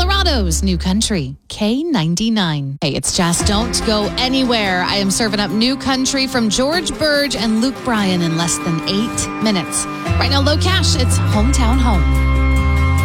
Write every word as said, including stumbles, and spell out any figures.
Colorado's New Country, K ninety-nine. Hey, it's Jess. Don't go anywhere. I am serving up New Country from George Burge and Luke Bryan in less than eight minutes. Right now, low cash. It's Hometown Home.